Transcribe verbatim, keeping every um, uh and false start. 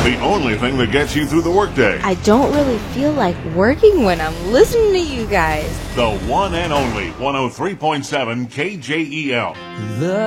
The only thing that gets you through the workday. I don't really feel like working when I'm listening to you guys. The one and only one oh three point seven K J E L. The